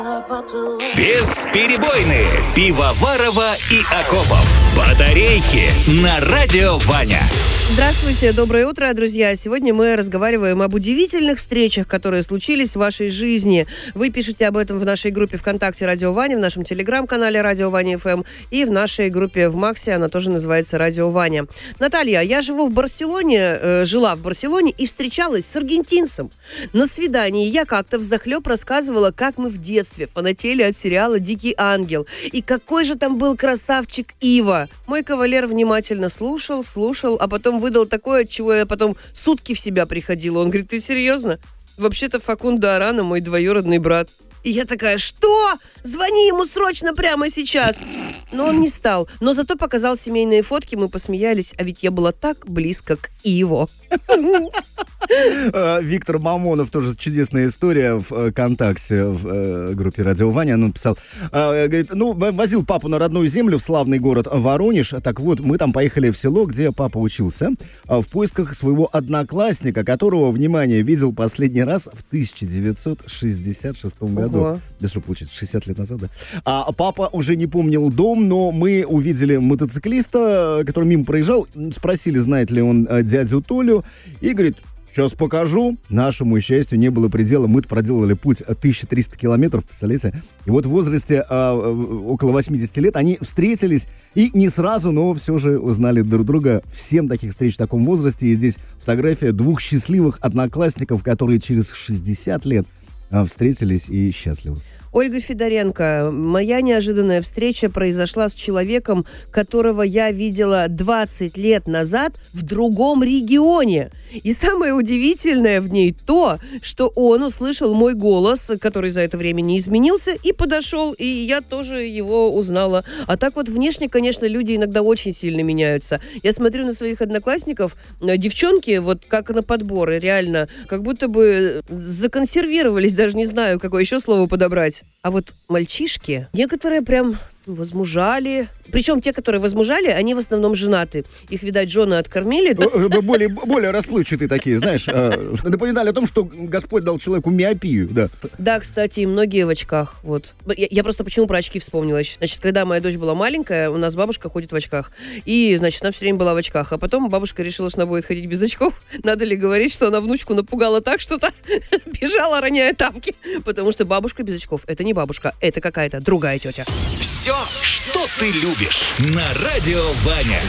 Бесперебойные Пивоварова и Акопов. Батарейки на радио Ваня. Здравствуйте, доброе утро, друзья. Сегодня мы разговариваем об удивительных встречах, которые случились в вашей жизни. Вы пишете об этом в нашей группе ВКонтакте «Радио Ваня», в нашем телеграм-канале «Радио Ваня ФМ» и в нашей группе в Максе, она тоже называется «Радио Ваня». Наталья, я жила в Барселоне и встречалась с аргентинцем. На свидании я как-то взахлеб рассказывала, как мы в детстве фанатели от сериала «Дикий ангел». И какой же там был красавчик Ива. Мой кавалер внимательно слушал, а потом выдал такое, от чего я потом сутки в себя приходила. Он говорит: ты серьезно? Вообще-то Факундо Арана мой двоюродный брат. И я такая: что? Звони ему срочно прямо сейчас. Но он не стал. Но зато показал семейные фотки, мы посмеялись, а ведь я была так близко к Иво. Виктор Мамонов, тоже чудесная история в ВКонтакте, в группе «Радио Ваня». Он написал, говорит, возил папу на родную землю в славный город Воронеж. Так вот, мы там поехали в село, где папа учился, в поисках своего одноклассника, которого, внимание, видел последний раз в 1966 году. Ого. Да что получится, 60 лет назад, да? А папа уже не помнил дом, но мы увидели мотоциклиста, который мимо проезжал, спросили, знает ли он дядю Толю, и говорит: сейчас покажу. Нашему счастью не было предела. Мы проделали путь 1300 километров, представляете? И вот в возрасте около 80 лет они встретились и не сразу, но все же узнали друг друга. Всем таких встреч в таком возрасте. И здесь фотография двух счастливых одноклассников, которые через 60 лет встретились и счастливы. Ольга Федоренко. Моя неожиданная встреча произошла с человеком, которого я видела 20 лет назад в другом регионе. И самое удивительное в ней то, что он услышал мой голос, который за это время не изменился, и подошел, и я тоже его узнала. А так вот внешне, конечно, люди иногда очень сильно меняются. Я смотрю на своих одноклассников, девчонки, вот как на подборы, реально, как будто бы законсервировались, даже не знаю, какое еще слово подобрать. А вот мальчишки, некоторые прям возмужали. Причем те, которые возмужали, они в основном женаты. Их, видать, жены откормили. Да? Более расплывчатые такие, знаешь. Напоминали о том, что Господь дал человеку миопию. Да, да, кстати, и многие в очках. Вот. Я просто почему про очки вспомнила. Значит, когда моя дочь была маленькая, у нас бабушка ходит в очках. И, значит, она все время была в очках. А потом бабушка решила, что она будет ходить без очков. Надо ли говорить, что она внучку напугала так, что та бежала, роняя тапки. Потому что бабушка без очков — это не бабушка, это какая-то другая тетя. Все, что ты любишь, на радио Ваня.